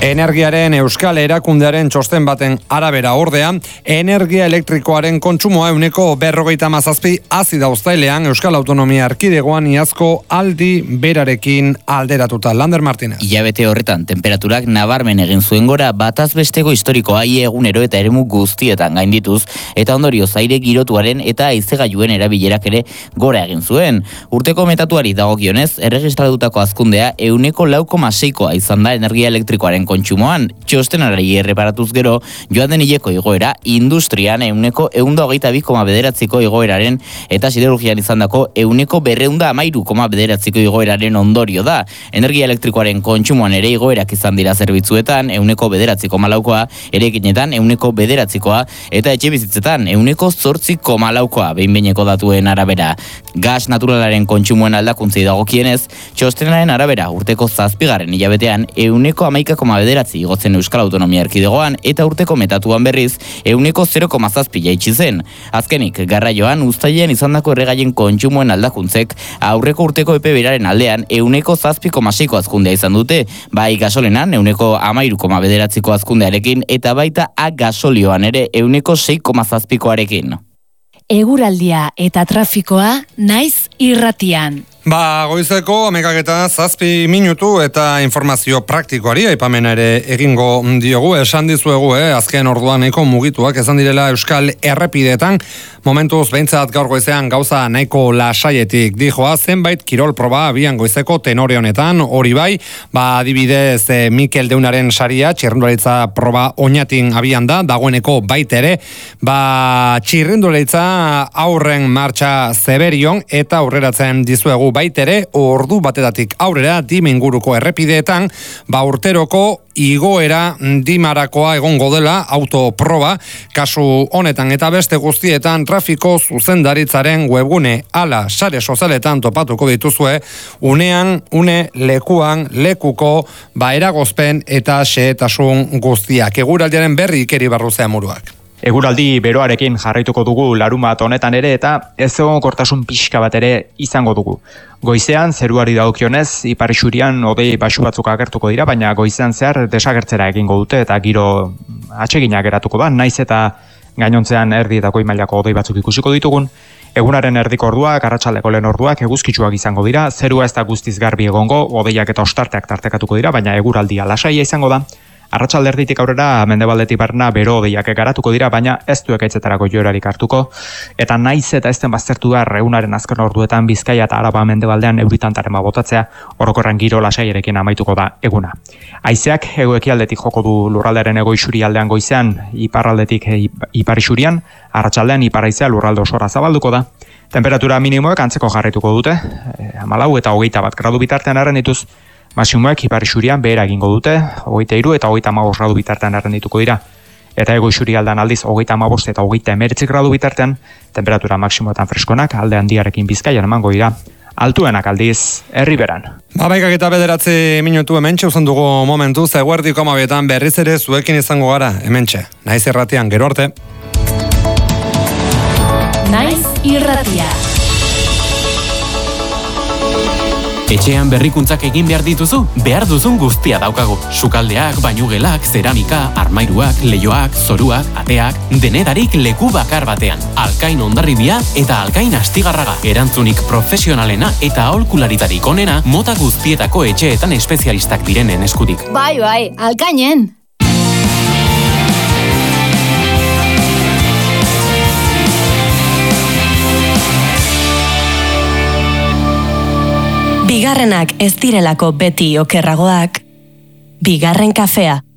Energiaren Euskal Erakundearen txosten baten arabera ordea, energia elektrikoaren kontsumoa 47% hazi da uztailean Euskal Autonomia Erkidegoan iazko aldi berarekin alderatuta. Lander Martínez. Hilabete horretan, temperaturak nabarmen egin zuen gora bataz besteko historikoa egunero eta eremu guztietan gaindituz, eta ondorioz aire girotuaren eta haizegailuen erabilerak ere gora egin zuen. Urteko metatuari dagokionez, erregistratutako hazkundea 4,6koa izan da energia elektrikoaren kontsumoan. Txostenarari erreparatuz gero, joan den hileko igoera, industrian 122,9ko igoeraren eta siderurgian izandako 213,9ko igoeraren ondorio da. Energia elektrikoaren kontsumoan ere igoerak izan dira zerbitzuetan 9,4koa, erekinetan 9,9koa eta etxebizitzetan 8,8koa behin-behineko datuen arabera. Gas naturalaren kontsumoen aldakuntzei dagokienez, txostenaren arabera urteko 7. hilabetean 11,9 igotzen Euskal Autonomia Erkidegoan eta urteko metatuan berriz 0,7 jaitsi zen. Azkenik, garraioan uztailean izandako erregaien kontsumoen aldakuntzek aurreko urteko epe beraren aldean 7,6ko hazkundea izan dute, bai gasolenan 13,9ko hazkundearekin eta baita gasolioan ere 6,7koarekin. Eguraldia eta trafikoa naiz irratian. Goizeko 7:07 eta informazio praktikoari aipamena ere egingo diogu. Esan dizuegu, azken orduan nahiko mugituak izan direla Euskal Errepideetan. Momentuz behintzat gaur goizean gauza nahiko lasaietik dijoa, zenbait kirol proba abian goizeko tenore honetan, hori bai, adibidez Mikel Deunaren saria, txirrindularitza proba oinatin abian da, dagoeneko baitere, txirrindularitza aurren martxa Zeberion eta aurreratzen dizuegu baitere, ordu batetatik aurrera dimenguruko errepideetan, urteroko igoera dimarakoa egongo dela autoproba, kasu honetan eta beste guztietan trafiko zuzendaritzaren webgune ala sare sozialetan topatuko dituzue, unean, lekuan, lekuko, eragozpen eta xehetasun guztiak. Eguraldiaren berri Ikeri Barruzea Muruak. Eguraldi beroarekin jarraituko dugu larunbat honetan ere eta ez egonkortasun pixka bat ere izango dugu. Goizean, zeruari dagokionez, ipar isurian hodei baxu batzuk agertuko dira, baina goizean zehar desagertzera egingo dute eta giro atsegina geratuko da, naiz eta gainontzean erdietako mailako hodei batzuk ikusiko ditugun. Egunaren erdiko orduak, arratsaldeko lehen orduak eguzkitsuak izango dira, zerua ez da guztiz garbi egongo, hodeiak eta ostarteak tartekatuko dira, baina eguraldia lasaia izango da. Arratsalde erditik aurrera mendebaldetik barna bero hodeiak garatuko dira, baina ez du ekaitzetarako joerarik hartuko, eta naiz eta ez den baztertu da egunaren azken orduetan Bizkaia eta Araba mendebaldean euritantarema botatzea, orokorren giro lasaiarekin amaituko da eguna. Haizeak hego-ekialdetik joko du lurraldearen hego-isurialdean goizean, iparraldetik ipar-isurian, arratsaldean ipar-haizea lurralde osora zabalduko da. Temperatura minimoek antzeko jarraituko dute, 14 eta 21 gradu bitartean arrendituz, maximoek ipar-isurian behera egingo dute, 23 eta 35 gradu bitartean arrendituko dira. Eta hego-isurialdean aldiz 35 eta 39 gradu bitartean, temperatura maximoetan freskonak alde handiarekin Bizkaian emango dira. Altuenak aldiz, Herriberan. 9:09 hementxe uzan dugu momentu, eguerdiko 12 berriz ere zuekin izango gara, hementxe. Naiz irratian, gero arte. Naiz irratia. Etxean berrikuntzak egin behar dituzu, behar duzun guztia daukagu. Sukaldeak, bainugelak, zeramika, armairuak, leihoak, zoruak, ateak, denedarik leku bakar batean. Alkain Hondarribia eta Alkain Astigarraga. Erantzunik profesionalena eta aholkularitarik onena mota guztietako etxeetan espezialistak direnen eskutik. Bai, Alkainen! Bigarrenak ez direlako beti okerragoak. Bigarren kafea.